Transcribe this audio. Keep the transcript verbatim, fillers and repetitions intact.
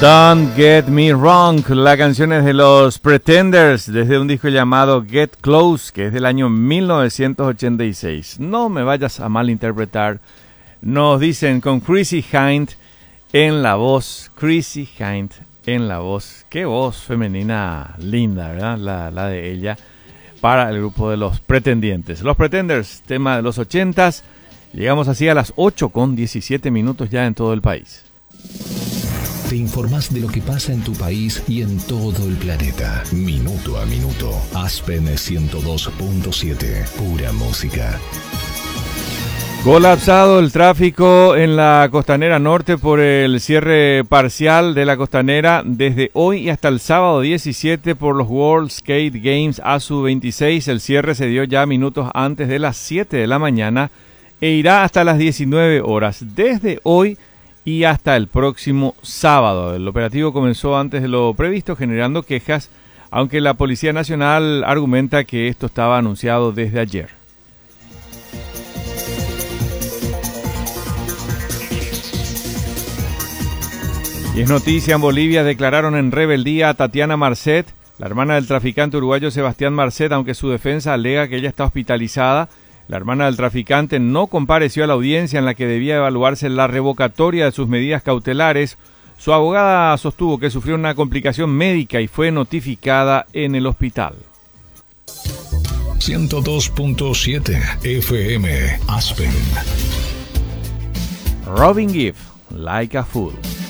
Don't Get Me Wrong, la canción es de los Pretenders desde un disco llamado Get Close, que es del año mil novecientos ochenta y seis. No me vayas a malinterpretar, nos dicen con Chrissie Hynde en la voz, Chrissie Hynde en la voz, qué voz femenina linda, ¿verdad? La, la de ella para el grupo de los Pretendientes. Los Pretenders, tema de los ochentas, llegamos así a las ocho con diecisiete minutos ya en todo el país. Te informás de lo que pasa en tu país y en todo el planeta. Minuto a minuto. Aspen ciento dos punto siete. Pura música. Colapsado el tráfico en la Costanera Norte por el cierre parcial de la Costanera desde hoy y hasta el sábado diecisiete por los World Skate Games A S U veintiséis. El cierre se dio ya minutos antes de las siete de la mañana e irá hasta las diecinueve horas. Desde hoy y hasta el próximo sábado. El operativo comenzó antes de lo previsto, generando quejas, aunque la Policía Nacional argumenta que esto estaba anunciado desde ayer. Y es noticia, en Bolivia declararon en rebeldía a Tatiana Marcet, la hermana del traficante uruguayo Sebastián Marcet, aunque su defensa alega que ella está hospitalizada. La hermana del traficante no compareció a la audiencia en la que debía evaluarse la revocatoria de sus medidas cautelares. Su abogada sostuvo que sufrió una complicación médica y fue notificada en el hospital. ciento dos punto siete F M Aspen. Robin Gibb, Like a Fool.